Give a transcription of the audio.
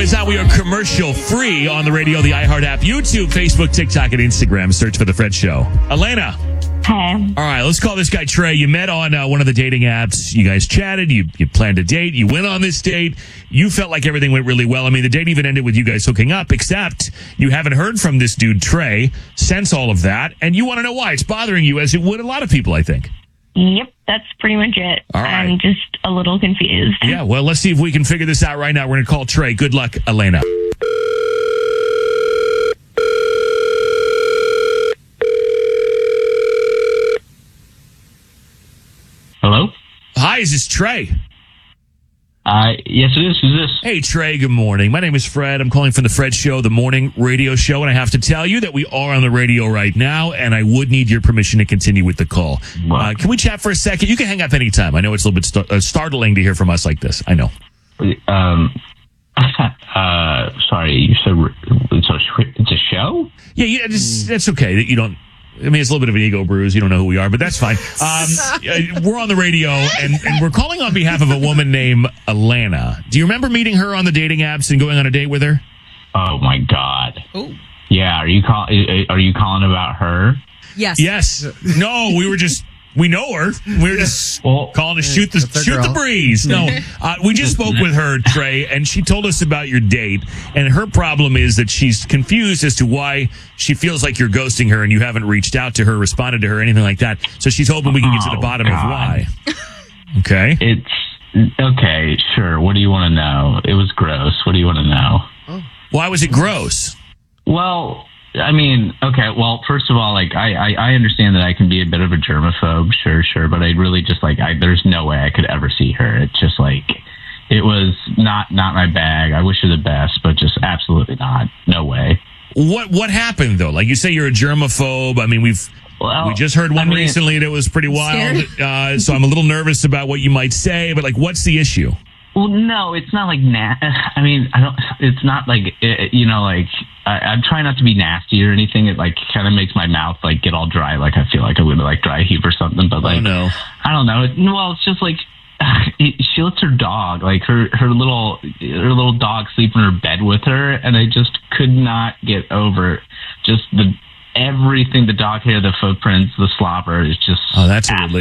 is how we are commercial free on the radio, the iHeart app, YouTube, Facebook, TikTok, and Instagram. Search for The Fred Show. Elena. Hey. All right, let's call this guy Trey. You met on one of the dating apps. You guys chatted. You planned a date. You went on this date. You felt like everything went really well. I mean, the date even ended with you guys hooking up, except you haven't heard from this dude, Trey, since all of that. And you want to know why. It's bothering you, as it would a lot of people, I think. Yep, that's pretty much it. All right. I'm just a little confused. Yeah, well, let's see if we can figure this out right now. We're going to call Trey. Good luck, Elena. Hello? Hi, is this Trey? Yes, it is. Who's this? Hey, Trey, good morning. My name is Fred. I'm calling from The Fred Show, the morning radio show, and I have to tell you that we are on the radio right now, and I would need your permission to continue with the call. Can we chat for a second? You can hang up anytime. I know it's a little bit startling to hear from us like this. I know. Sorry, you said it's a show? Yeah, that's okay that you don't. I mean, it's a little bit of an ego bruise. You don't know who we are, but that's fine. We're on the radio, and we're calling on behalf of a woman named Alana. Do you remember meeting her on the dating apps and going on a date with her? Oh, my God. Oh. Yeah, are you calling about her? Yes. Yes. No, we know her. We were just calling to shoot the breeze. No, we just spoke with her, Trey, and she told us about your date. And her problem is that she's confused as to why she feels like you're ghosting her and you haven't reached out to her, responded to her, anything like that. So she's hoping we can get to the bottom of why. Okay. Okay, sure. What do you want to know? It was gross. What do you want to know? Why was it gross? Well, I mean, okay, well, first of all, like, I understand that I can be a bit of a germaphobe, sure, but I really just, there's no way I could ever see her. It's just, it was not my bag. I wish her the best, but just absolutely not. No way. What happened, though? Like, you say you're a germaphobe. I mean, we just heard one recently that was pretty wild, so I'm a little nervous about what you might say, but, what's the issue? Well, no, it's not it's not I'm trying not to be nasty or anything. It kind of makes my mouth get all dry. I feel like I'm going to dry heave or something. But oh, no. I don't know. It's just she lets her dog, her little dog sleep in her bed with her. And I just could not get over just everything, the dog hair, the footprints, the slobber is just. Oh, that's a relief.